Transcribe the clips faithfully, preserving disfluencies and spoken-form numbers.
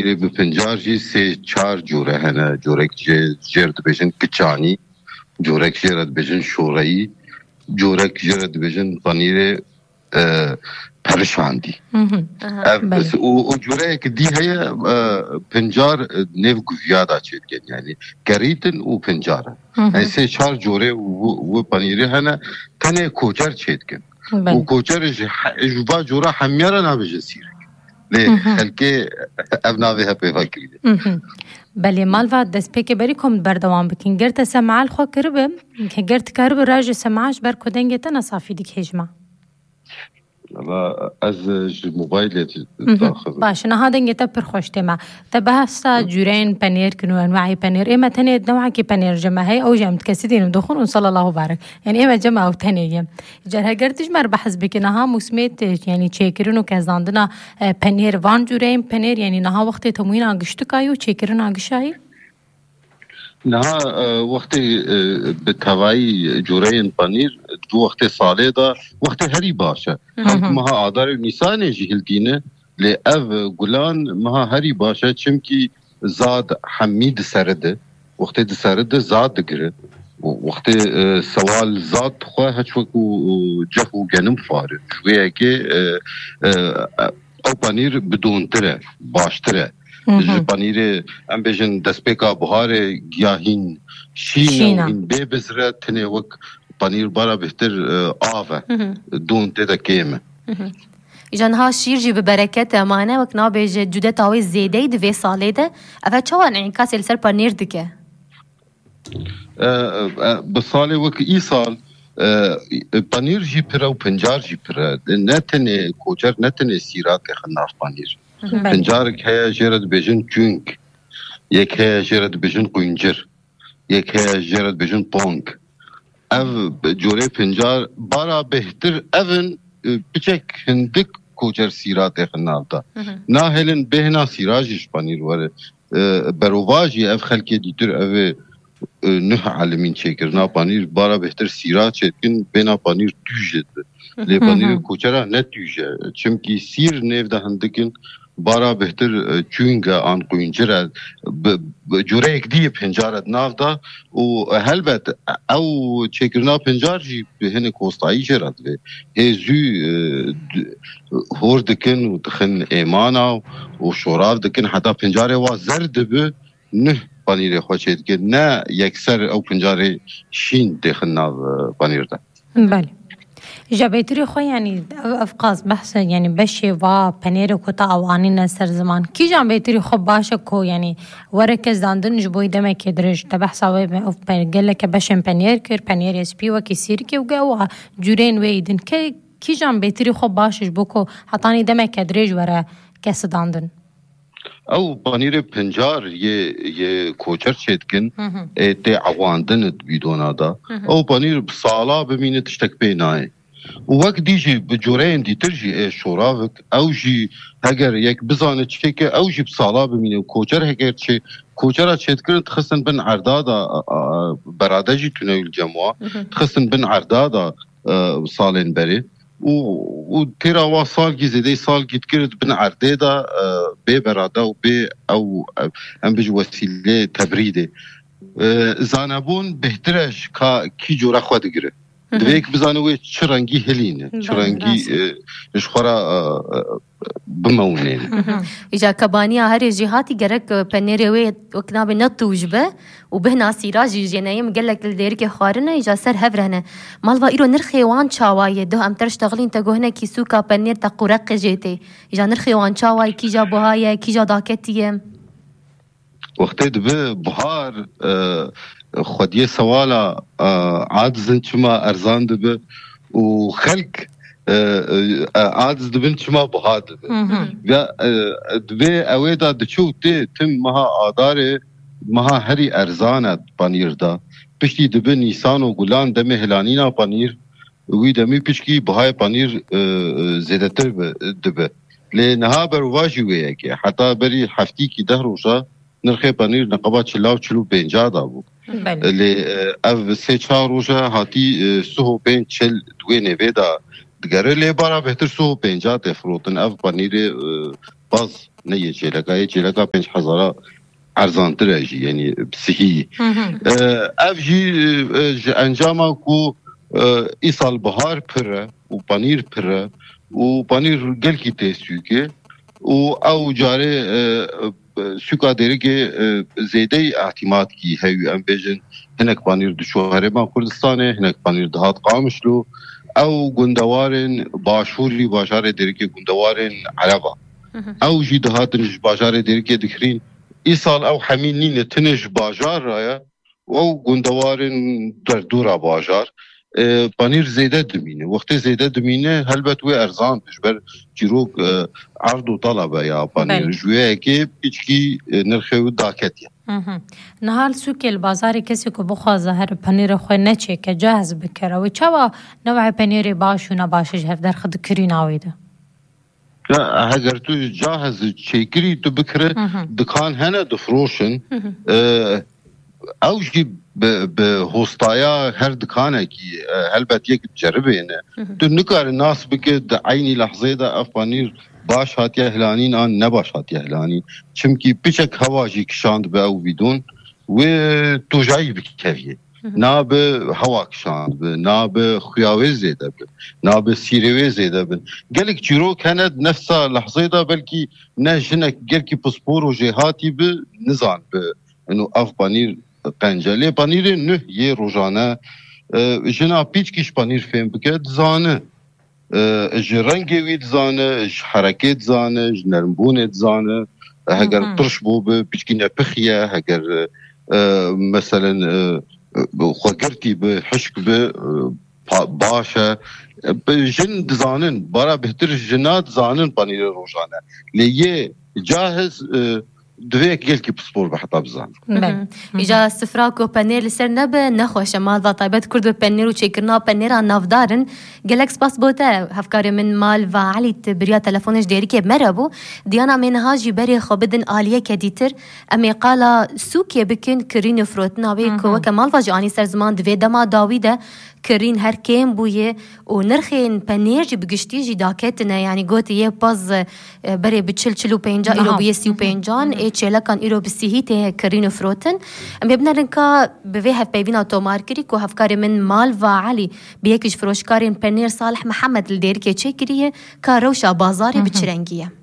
پنیر بپنجار جی سه چار جوره هنه. جورک جرد بجن کچانی، جورک جرد بجن شورایی، جورک جرد بجن پنیر پرشاندی. بس و جوره که دی هی پنجار نیو گویادا چید گن، یعنی کریتن و پنجاره. این سه چار جوره و پنیره هنه تنه کوچر چید گن. و کوچر جوا جوره همیاره نبجه سیره. لی خلکه ابناوی ها پیفا کریده. بله مالوا دست پیک بری کم بردوام بکن. گرت سماعال خو کربه که گرت کرب راج سماعش بر کدنگه تا نصافی دیک هجما. از موبایل داخل. باشه نه هادنگه تا پر خوشته ما. تبهستا جورين پنیر کنو انواعی پنیر. اما تنه نوعی که پنیر جمع هی او جمع کسیدین دخون و صلی الله بارک. یعنی اما جمع او تنه. جرها گرتش مر بحث بکنه ها مسمت یعنی چیکرونو که زندنا پنیر وان جورين پنیر یعنی نه وقت تموین آگشت کایو چیکرون آگشایی. نه وقتی به توایی جورين پنیر دو وقت ساله دا وقت هری باشه. مها آدار نیسان جهل دینه لی او گلان مها هری باشه چم کی زاد حمید سرده وقت د سرده زاد گره وقت سوال زاد خواه هچوکو جهو گنم فاره شویه که او پنیر بدون تره باشتره پنیر ام بجن دسپیکا بهار گیاهین شین و این بی بزره تنه وک پنیر بارا بهتر آوه دون تیدا کیمه جانها شیر جی ببرکت امانه وک نابیج جوده تاوی زیده دوی ساله ده اوه چوان انعکاس السر پنیر دکه بساله وک ای سال پنیر جی پره و پنجار جی پره نتنه کوچر نتنه سیرات خناف پنیر پنجار که جرد بجن چونک یک هی جرد بجن قنجر یک هی جرد بجن پونک او جوره پنجار بارا بهتر اون بچک هندک کوچر سیرات خناف دا نه هلن بهنا سیراجش پنیر وره برواجی اف خلکی دیتر او نه عالمین چکر نا پنیر بارا بهتر سیرات چکن بنا پنیر توجد لی پنیر کوچرا نه توجه چمکی سیر نیو ده هندکن بارا بهتر چونگا آن قوینجره جوره یک دیه پنجارت ناف دا و هلبت او چکرنا پنجار جی هنه کوستایی جرد وی هزو هور دکن و دخن ایمانا و شوراف دکن حتی پنجاره وا زرد به نه پنیر خوشید که نه یکسر او پنجاره شین دخن ناف پنیر دا بله جابيتري خو يعني افقاس بحث يعني بشي وا بنير كوتا اواني نسر زمان كي جابيتري خو باشكو يعني وركز داندن جبوي دمك درج تبحث او قال لك باش بنير كير بنير اس بي وكيسير كي وقوا جورين ويدن كي كي جابيتري خو باش بوكو حطاني دمك درج ورا كاس داندن او پنیر پنجار یه یه کوچر چیدکن ته عواندن بیدونا دا او پنیر سالا ببینه تشتک بینای و وقت دیجی بجورین دی ترجی شوراوک او جی اگر یک بزانه چه که او جی بسالا ببینه کوچر اگر چه کوچر چیدکن تخصن بن عردادا برادجی تونیل جمعه تخصن بن عردادا سالین بری و تیرا وا سال کی زیده سال کی تکرد بن عرده دا بی برادا و بی او ام بج وسیله تبریده زانبون بهترش کا کی جوره خود گره دویک بزانوی چرنگی هلینه چرنگی اشخورا بمونين إجا كبانيا هاري جهاتي جرك بنيروي وكنا بنطوج به وبهنا سيراجي جنايم قال لك الديرك خارنا إجا سر هفرنا مالوا إيرو نرخي وان شاواي ده أم ترشتغلين تجوهنا كيسوكا بنير تقورق جيتي إجا نرخي وان شاواي كي جا بهاي كي جا داكتيه وقت دبه بهار خديه سوالا عاد زنشما أرزان دبه وخلق عادز دبن شما بهاد و دبی اویدا دچو تی تم مها آداره مها هری ارزانت پنیر دا پشتی دبن نیسان و گلان دم هلانینا پنیر وی دمی پشکی بهای پنیر زیادتر دبه لی نها بر واجی ویه که حتی بری هفتی کی ده روزا نرخی پنیر نقبا چلاو چلو پینجا دا بو لی او سه چهار روزا هاتی سو پین چل دوی نوی دا دگره لی بارا بهتر سو پینجا تفروتن اف پنیر باز نية جيلكا جيلكا بنش حزارة ارزان تراجي يعني بسهي اف جي انجاما كو ايصال بهار بره وبانير بره وبانير قلكي تيسوكي و او جاري سوكا ديريكي زيدي اعتماد كي هاي امبيجن هناك بانير دشوهري ما كردستاني هناك بانير دهات قامشلو او گندوارن باشوری باشار ديريكي گندوارن عربا او جي دهات باشار ديريكي دكرين ايصال او حمينين تنج باجار رايا او گندوارن در دورا باجار بانير زيادة دمينه وقت زيادة دمينه هلبت وي ارزان بجبر جيروك عرض وطلبه يا بانير جويه كي بيچكي نرخي داكتيا نهال سوق البازار کسی کو بخوازه هر پنیر خو نه چه که جاهز بکره و چوا نوع پنیر باش و نباشش هف در خود کری ناویده لا هاگر تو جاهز چیکری تو بکره دکان هنه دفروشن اوجي بهوستايا هر دكانه كي هلبت يك تجربه تو نكار الناس بك عيني لحظه دا افانير باش هاتيا هلانين ان نباش هاتيا هلانين چمكي بيچك هواجي كشاند باو بدون و تو جاي بكيفيه ناب هوا كشاند ناب خياوي زيده ناب سيروي زيده قالك جيرو كانت نفسها لحظه دا بلكي نجنك قالك باسبور وجهاتي بنزان انه اف بانير قنجله پنیر نه یه روزانه جنا پیچ کیش پنیر فهم بکد زانه جرنگی وید زانه حرکت زانه جنرمبونت زانه هگر ترش بو به پیچ کی نپخیه هگر مثلا خوگرتی به حشک به باشه جن زانن برا بهتر جنات زانن پنیر روزانه لیه جاهز دویک گل کی پسپور به حتا بزن. بله. ایجا سفراک و پنیر لسر نبه نخوشه مال و طایبت کرد و پنیر و چیکرنا پنیر آن نافدارن گلکس باس بوده هفکار من مال و علی بریا تلفونش دیری که مربو دیانا من هاجی بری خوابدن آلیه کدیتر امی قالا سوکیه بکن کرین فروتن آوی که وکه مال و جانی سر زمان دوی دما داویده کرین هر کم بویه و نرخین پنیر جی بگشتی جی داکتنه یعنی گوتی یه باز بری بچل چلو پینجا ایرو بیه سیو پینجان ای چله کان ایرو بسیهی ته کرین فروتن ام ببنرن که بوی هف بیوین آتومار کری که هفکار من مال و علی بیکش فروشکارین پنیر صالح محمد لدیر که چه کریه که روشا بازاری بچرنگیه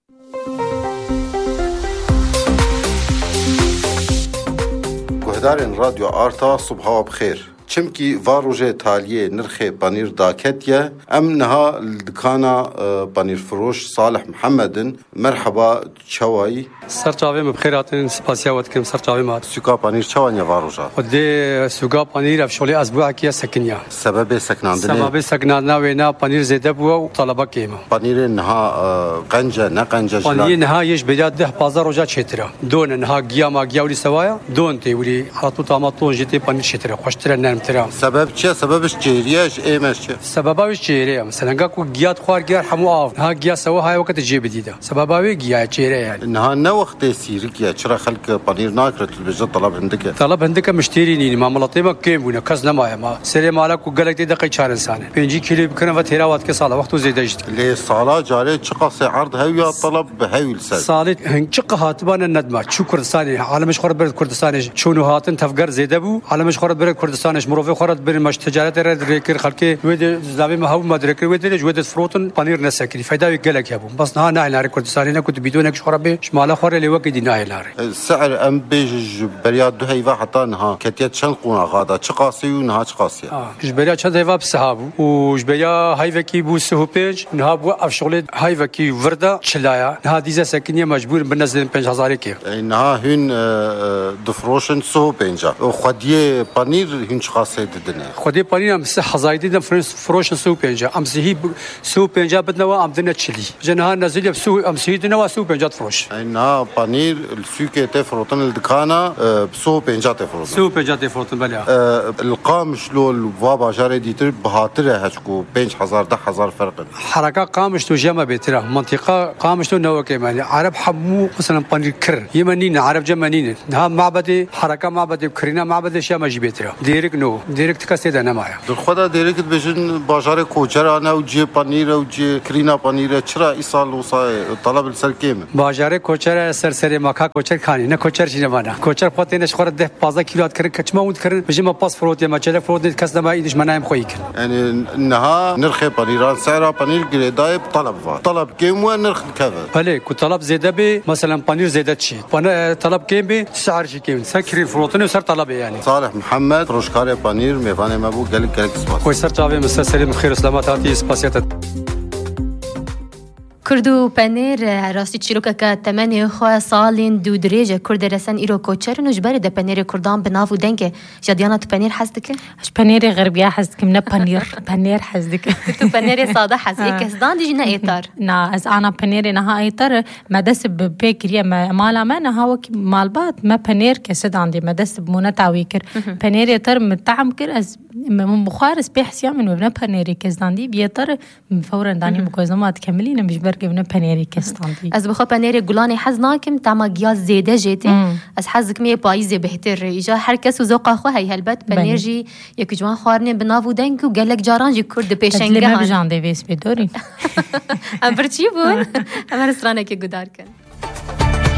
گهدارین رادیو آرتا صبحا بخیر چمکی واروجه تالیه نرخ پنیر داکتیه ام نها الدکانا پنیر فروش صالح محمدن مرحبا چوایی سرچاوی مبخیراتن سپاسیاوت کم سرچاوی مات سوکا پنیر چوانی واروجه خودی سوکا پنیر افشولی اسبوع کیا سکنیا سبب سکناندنه سبب سکناندنا وینا پنیر زیاده بو و طلبه کیما پنیر نها قنجه نه قنجه پنیر نها یش بجاد ده بازار روجا چترا دون نها گیا ما گیا ولی سوایا دون تی ولی حتو تاماتون جتی پنیر چترا خوشتر ترام. سبب چه؟ سببش چهریهش ایمش چه؟ سببش چهریه مثلا کو گیات خوار گیر همو آف ها گیا سوا های وقت جیب دیده سبباوی گیا چهره یعنی نه نه وقت سیرکیه چرا خلق پنیر ناکرت بجد طلب عندك طلب عندك مشتری نی معاملاتی ما کم بونه کس نمایا ما سری مالک کو گلک دقیقه چهار انسان پنج کیلو بکنه و تیراوات که سالا وقت زیاده جت لی سالا جاره چقاس عرض هویا طلب بهویل سال سالی چقه هاتبان ندمه چو کردستانی عالمش خورد برد کردستانش چونو هاتن تفگر زیاده بو عالمش خورد برد کردستانش مروفه خورد برد مش تجارت رد ریکر خلکی ود زاوی ما هو مدرکر ود جود فروتن پنیر نسکری فایده گلک هبو بس نه نه نار کردستانی نه كنت بدونك شربه شمال خور اللي وقت ديناه لاري السعر ام بيج برياد دو هيفا حتى نها كتيت شنقونا غادا چقاسي ونها چقاسي اه جبريا چد هيفا بسحابو وجبريا هيفا كي بو سهو بيج نها بو اف شغل هيفا كي وردا چلايا نها ديزا سكنيه مجبور بنزل خمسة آلاف كي نها هن دفروشن سهو بينجا خديه بانير هن چقاسي ددنه خديه بانير ام صح زايدين فروشن سهو بينجا ام سهي سهو بينجا بدنا ام دنا تشلي جنها نزل بسهو ام سهيدنا سهو بينجا فروش نها بانير السوكه تفروتن الدكانه بسهو بينجا تفروتن سهو بينجا تفروتن بلا القامش لو وابا جاري ديتر بهاتره هشكو خمسة آلاف عشرة آلاف فرق حركه قامش تو جما بيتره منطقه قامش تو نو كمان عرب حمو مثلا بانير كر يمنين عرب جمانين نها معبد حركه معبد كرينا معبد شام جبيتره ديرك نو ديريكت كاسيدا نمايا خدا ديريكت بجن بازار كوچر انا وجي بانير وجي كرينا بانير چرا ايصال وصا طلب السركيم بازار كوچر سرسري ماكا كوچر خاني نه كوچر شي نمانا كوچر پاتينش خور ده پانزده كيلو كر كچما ود كر بجما باس فروت ما چلا فروت كاس ما ايدش منايم خويك يعني انها نرخ بانيران سعر بانير جريداي طلب طلب كم ونرخ كذا بله كو طلب زياده بي مثلا بانير زياده شي وانا طلب كم بي سعر شي كم سكري فروتن سر طلب يعني صالح محمد روشكاري بانير ميفاني مابو قال قال سباس ويسر تاوي مستسلم خير سلامات هاتي سباسيات كردو بانير راستی چیروکا که تمنی خواه سالین دو درجه کرد رسن ایرو کوچر نجبر ده پنیر کردان بنافو دنگه جدیانا تو پنیر حزدکه؟ اش پنیر غربیه حزدکم نه پنیر پنیر حزدکه تو پنیر ساده حزد ایکس دان دیجی نه ایتر نه از آنا پنیر نه ایتر مدرس ببیکریه مالا من نه وکی مالبات ما پنیر کسی داندی مدرس بمونه تاوی کر پنیر ایتر متعم کر از من بخارس بيحسيا من وبنا بانيري كستاندي بيطر فورا داني مكوزمات كاملين مش بركب وبنا بانيري كستاندي از بخو بانيري گلاني حزناكم تاما گياز زيده جيتي از حزك مي بايزه بهتر اجا هر کس وذوق خو هي هلبت بانيرجي يك جوان خارني بنافو دنگ و قالك جارانجي كرد بيشنگه ما بجان ديفيس بدوري ام برچي بون ام رستوران كي گدار كن